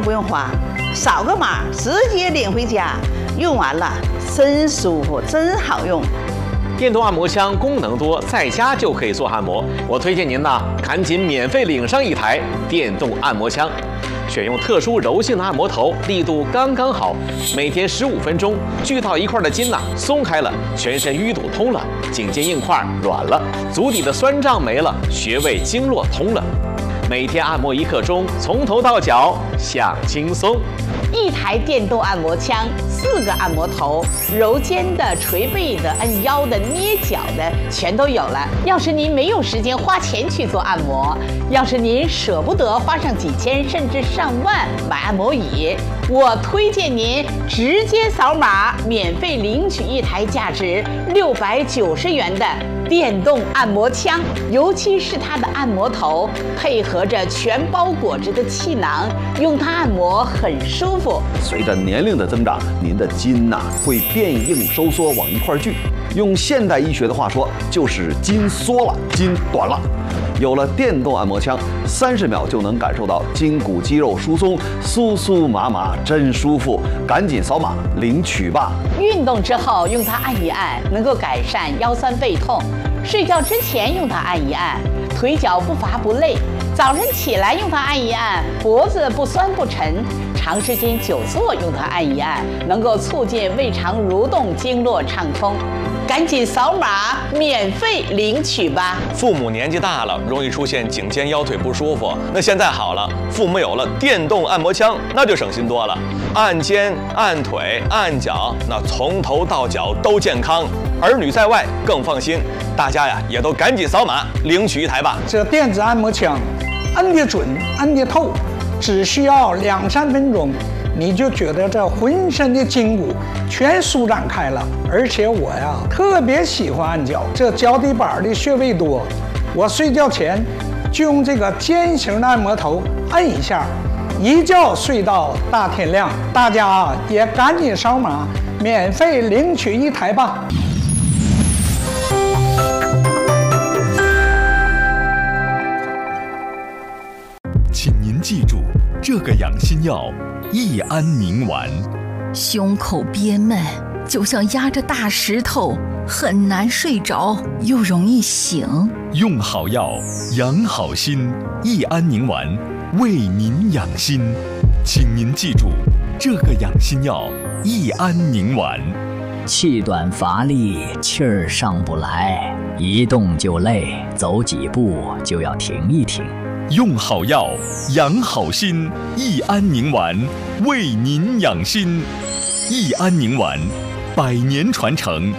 不用花，扫个码直接领回家，用完了真舒服，真好用。 电动按摩枪功能多，在家就可以做按摩。我推荐您呢，赶紧免费领上一台电动按摩枪。选用特殊柔性的按摩头，力度刚刚好，每天15分钟，聚到一块的筋松开了，全身淤堵通了，颈肩硬块软了，足底的酸胀没了，穴位经络通了。每天按摩1刻钟，从头到脚享轻松。 一台电动按摩枪，4个按摩头，揉肩的、捶背的、按腰的、捏脚的，全都有了。要是您没有时间花钱去做按摩，要是您舍不得花上几千甚至上万买按摩椅，我推荐您直接扫码，免费领取一台价值690元的电动按摩枪，尤其是它的按摩头，配合着全包裹着的气囊，用它按摩很舒服。 随着年龄的增长，您的筋会变硬收缩往一块聚，用现代医学的话说，就是筋缩了，筋短了。有了电动按摩枪，30秒就能感受到筋骨肌肉疏松，酥酥麻麻，真舒服。赶紧扫码领取吧！ 运动之后用它按一按，能够改善腰酸背痛；睡觉之前用它按一按，腿脚不乏不累；早晨起来用它按一按，脖子不酸不沉；长时间久坐用它按一按，能够促进胃肠蠕动，经络畅通。赶紧扫码免费领取吧！ 父母年纪大了，容易出现颈肩腰腿不舒服，那现在好了，父母有了电动按摩枪，那就省心多了。按肩、按腿、按脚，那从头到脚都健康，儿女在外更放心。大家呀，也都赶紧扫码领取一台吧！ 这电子按摩枪，按得准，按得透，只需要2-3分钟。你就觉得这浑身的筋骨全舒展开了，而且我呀特别喜欢按脚，这脚底板的穴位多，我睡觉前就用这个尖形的按摩头按一下，一觉睡到大天亮。大家也赶紧扫码，免费领取一台吧。 请您记住，这个养心药益安宁丸。 胸口憋闷，就像压着大石头，很难睡着，又容易醒。 用好药，养好心，益安宁丸为您养心。请您记住，这个养心药益安宁丸。 气短乏力，气儿上不来，一动就累，走几步就要停一停。 用好药，养好心，益安宁丸为您养心。益安宁丸100年传承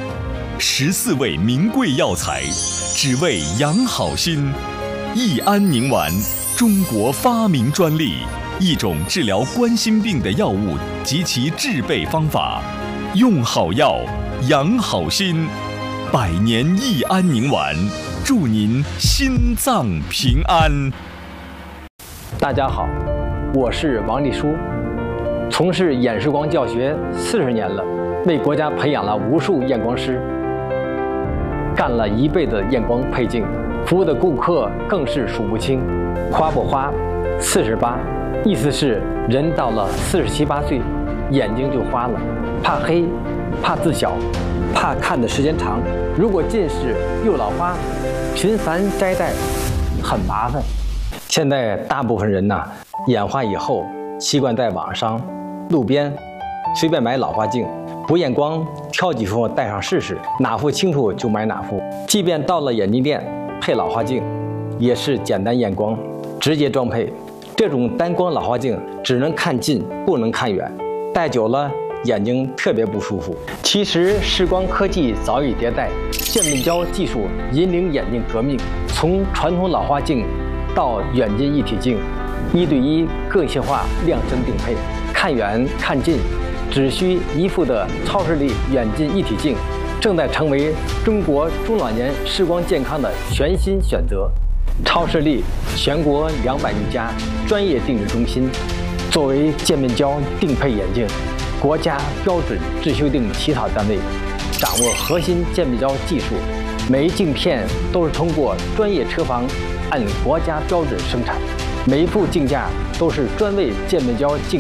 ，14味名贵药材，只为养好心。益安宁丸，中国发明专利，一种治疗冠心病的药物及其制备方法。用好药，养好心，100年益安宁丸，祝您心脏平安。 大家好，我是王立书，从事眼视光教学40年了，为国家培养了无数验光师，干了1辈子验光配镜，服务的顾客更是数不清。花不花，48，意思是人到了47、8岁，眼睛就花了，怕黑，怕字小，怕看的时间长。如果近视又老花，频繁摘戴很麻烦。现在大部分人眼花以后习惯在网上、路边随便买老花镜，不验光，挑几副戴上试试，哪副清楚就买哪副。即便到了眼镜店配老花镜，也是简单验光，直接装配。这种单光老花镜只能看近，不能看远，戴久了眼睛特别不舒服。其实视光科技早已迭代，渐变焦技术引领眼镜革命，从传统老花镜到远近一体镜，1对1个性化量身定配，看远看近只需1副的超视力远近一体镜，正在成为中国中老年视光健康的全新选择。超视力全国200余家专业定制中心，作为渐变焦定配眼镜国家标准制修订起草单位，掌握核心渐变焦技术，每一镜片都是通过专业车房按国家标准生产，每一副镜架都是专为渐变焦镜